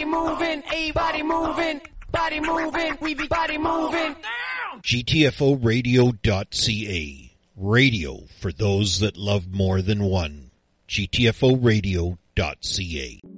body moving, everybody moving, body moving, we be body moving. GTFOradio.ca. Radio for those that love more than one. GTFOradio.ca.